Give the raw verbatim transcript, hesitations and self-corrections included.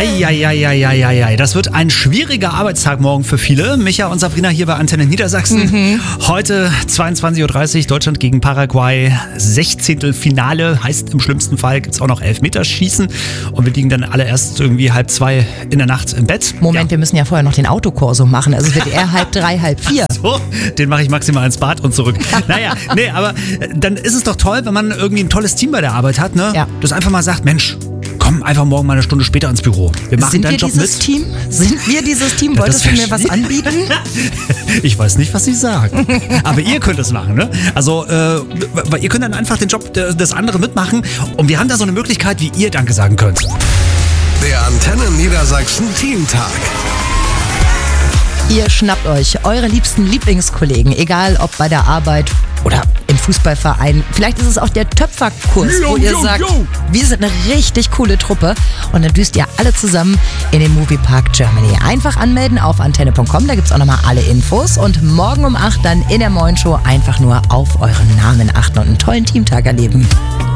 Eieieiei, das wird ein schwieriger Arbeitstag morgen für viele. Micha und Sabrina hier bei Antenne Niedersachsen. Mhm. Heute zweiundzwanzig Uhr dreißig, Deutschland gegen Paraguay. Sechzehntelfinale, heißt im schlimmsten Fall gibt es auch noch Elfmeterschießen. Und wir liegen dann alle erst irgendwie halb zwei in der Nacht im Bett. Moment, ja. Wir müssen ja vorher noch den Autokorso machen. Also es wird eher halb drei, halb vier. So, den mache ich maximal ins Bad und zurück. Naja, nee, aber dann ist es doch toll, wenn man irgendwie ein tolles Team bei der Arbeit hat, ne? Ja. Das einfach mal sagt, Mensch, komm einfach morgen mal eine Stunde später ins Büro. Wir machen Sind deinen wir Job dieses mit. Team? Sind wir dieses Team? Wolltest ja, du mir was anbieten? Ich weiß nicht, was Sie sagen. Aber ihr könnt es machen, ne? Also, äh, ihr könnt dann einfach den Job des anderen mitmachen. Und wir haben da so eine Möglichkeit, wie ihr Danke sagen könnt. Der Antenne Niedersachsen Teamtag. Ihr schnappt euch eure liebsten Lieblingskollegen, egal ob bei der Arbeit oder im Fußballverein. Vielleicht ist es auch der Töpferkurs, yo, wo ihr yo, sagt, yo. wir sind eine richtig coole Truppe. Und dann düst ihr alle zusammen in den Moviepark Germany. Einfach anmelden auf antenne punkt com, da gibt es auch nochmal alle Infos. Und morgen um acht dann in der Morgenshow einfach nur auf euren Namen achten und einen tollen Teamtag erleben.